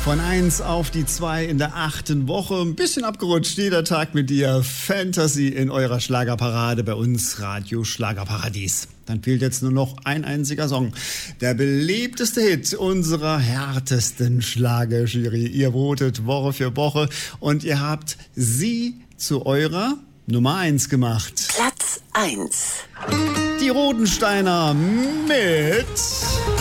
Von 1 auf die 2 in der 8. Woche. Ein bisschen abgerutscht. Jeder Tag mit dir. Fantasy in eurer Schlagerparade bei uns. Radio Schlagerparadies. Dann fehlt jetzt nur noch ein einziger Song. Der beliebteste Hit unserer härtesten Schlagerjury. Ihr votet Woche für Woche und ihr habt sie zu eurer Nummer 1 gemacht. Platz 1. Die Rodensteiner mit